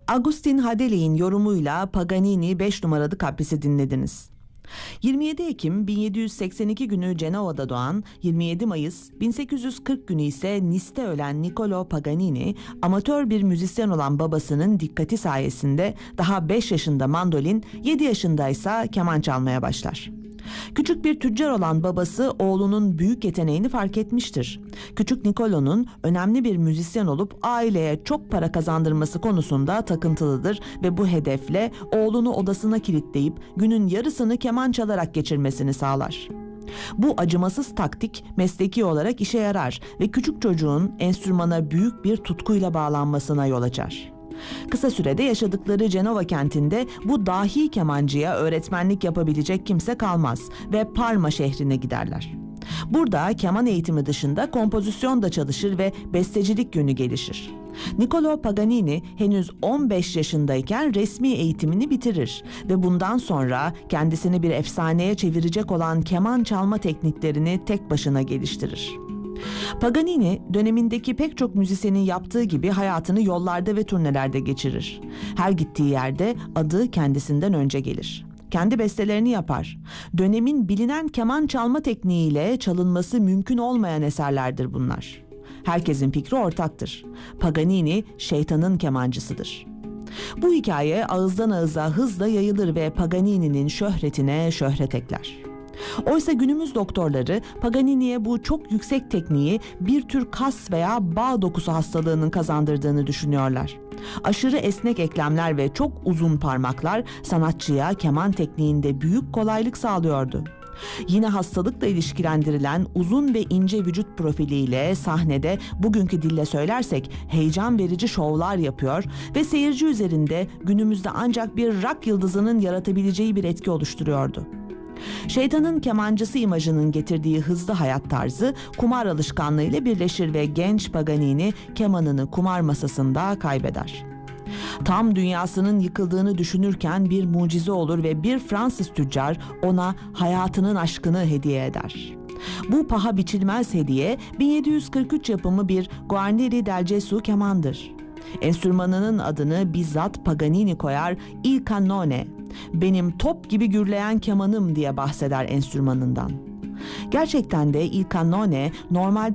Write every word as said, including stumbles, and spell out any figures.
Agustin Hadeli'nin yorumuyla Paganini beş numaralı Caprice'i dinlediniz. yirmi yedi Ekim bin yedi yüz seksen iki günü Cenova'da doğan, yirmi yedi Mayıs bin sekiz yüz kırk günü ise Nice'te ölen Niccolo Paganini, amatör bir müzisyen olan babasının dikkati sayesinde daha beş yaşında mandolin, yedi yaşındaysa keman çalmaya başlar. Küçük bir tüccar olan babası oğlunun büyük yeteneğini fark etmiştir. Küçük Niccolo'nun önemli bir müzisyen olup aileye çok para kazandırması konusunda takıntılıdır ve bu hedefle oğlunu odasına kilitleyip günün yarısını keman çalarak geçirmesini sağlar. Bu acımasız taktik mesleki olarak işe yarar ve küçük çocuğun enstrümana büyük bir tutkuyla bağlanmasına yol açar. Kısa sürede yaşadıkları Cenova kentinde bu dahi kemancıya öğretmenlik yapabilecek kimse kalmaz ve Parma şehrine giderler. Burada keman eğitimi dışında kompozisyon da çalışır ve bestecilik yönü gelişir. Niccolo Paganini henüz on beş yaşındayken resmi eğitimini bitirir ve bundan sonra kendisini bir efsaneye çevirecek olan keman çalma tekniklerini tek başına geliştirir. Paganini dönemindeki pek çok müzisyenin yaptığı gibi hayatını yollarda ve turnelerde geçirir. Her gittiği yerde adı kendisinden önce gelir. Kendi bestelerini yapar. Dönemin bilinen keman çalma tekniğiyle çalınması mümkün olmayan eserlerdir bunlar. Herkesin fikri ortaktır. Paganini şeytanın kemancısıdır. Bu hikaye ağızdan ağıza hızla yayılır ve Paganini'nin şöhretine şöhret ekler. Oysa günümüz doktorları Paganini'ye bu çok yüksek tekniği bir tür kas veya bağ dokusu hastalığının kazandırdığını düşünüyorlar. Aşırı esnek eklemler ve çok uzun parmaklar sanatçıya keman tekniğinde büyük kolaylık sağlıyordu. Yine hastalıkla ilişkilendirilen uzun ve ince vücut profiliyle sahnede bugünkü dille söylersek heyecan verici şovlar yapıyor ve seyirci üzerinde günümüzde ancak bir rock yıldızının yaratabileceği bir etki oluşturuyordu. Şeytanın kemancısı imajının getirdiği hızlı hayat tarzı kumar alışkanlığıyla birleşir ve genç Paganini kemanını kumar masasında kaybeder. Tam dünyasının yıkıldığını düşünürken bir mucize olur ve bir Fransız tüccar ona hayatının aşkını hediye eder. Bu paha biçilmez hediye bin yedi yüz kırk üç yapımı bir Guarneri del Gesù kemandır. Enstrümanının adını bizzat Paganini koyar, Il Cannone, benim top gibi gürleyen kemanım diye bahseder enstrümanından. Gerçekten de Il Cannone normalde